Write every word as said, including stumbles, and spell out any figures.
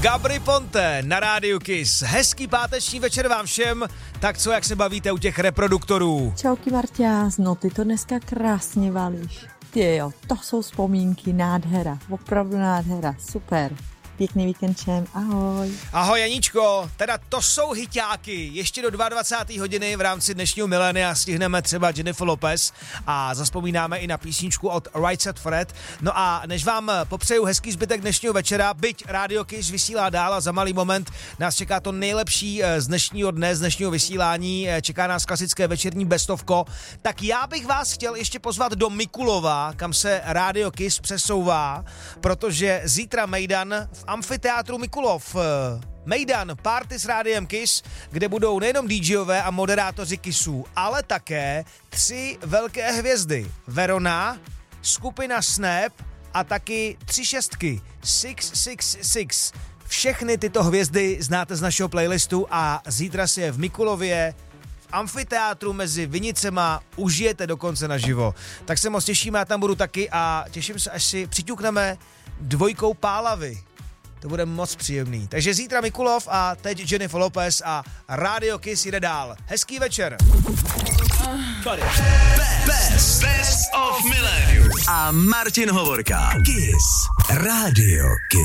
Gabry Ponte na rádiu Kiss. Hezký páteční večer vám všem. Tak co, jak se bavíte u těch reproduktorů? Čauky Marťás, no ty to dneska krásně valíš. Ty jo, to jsou vzpomínky, nádhera, opravdu nádhera, super. Pěkný víkend všem, ahoj. Ahoj Janíčko, teda to jsou hiťáky. Ještě do dvacáté druhé hodiny v rámci dnešního milénia stihneme třeba Jennifer Lopez a zazpomínáme i na písničku od Right Said Fred. No a než vám popřeju hezký zbytek dnešního večera, byť Radio Kiss vysílá dál a za malý moment nás čeká to nejlepší z dnešního dne, z dnešního vysílání, čeká nás klasické večerní bestovko, tak já bych vás chtěl ještě pozvat do Mikulova, kam se Radio Kiss přesouvá, protože zítra mejdan v Amfiteátru Mikulov. Mejdan, party s Rádiem Kiss, kde budou nejenom DJové a moderátoři Kissů, ale také tři velké hvězdy. Verona, skupina Snap a taky tři šestky. Six Six Six. Všechny tyto hvězdy znáte z našeho playlistu a zítra si je v Mikulově v amfiteátru mezi Vinicema užijete dokonce naživo. Tak se moc těšíme, já tam budu taky a těším se, až si přiťukneme dvojkou Pálavy. To bude moc příjemný. Takže zítra Mikulov a teď Jennifer Lopez a Radio Kiss jde dál. Hezký večer. Best, best of Millennium. A Martin Hovorka. Kiss. Radio Kiss.